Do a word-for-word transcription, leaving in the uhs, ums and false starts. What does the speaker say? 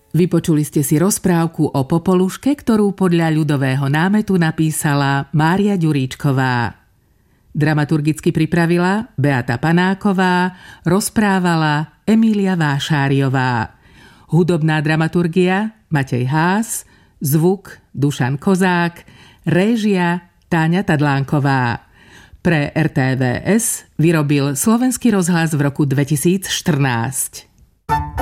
Vypočuli ste si rozprávku o Popoluške, ktorú podľa ľudového námetu napísala Mária Ďuríčková. Dramaturgicky pripravila Beata Panáková, rozprávala Emília Vášáriová. Hudobná dramaturgia Matej Ház, zvuk Dušan Kozák, réžia Táňa Tadlánková. Pre er té vé es vyrobil Slovenský rozhlas v roku dvetisícštrnásť.